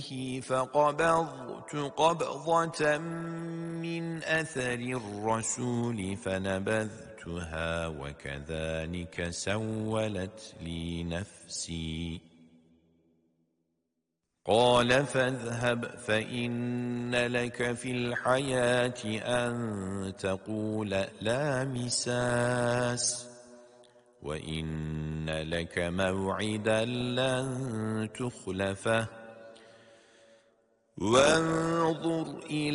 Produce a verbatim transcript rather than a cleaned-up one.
فقبضت قبضة من أثر الرسول فنبذتها وكذلك سولت لي نفسي قال فاذهب فإن لك في الحياة أن تقول لا مساس وإن لك موعدا لن تخلفه وانظر إلى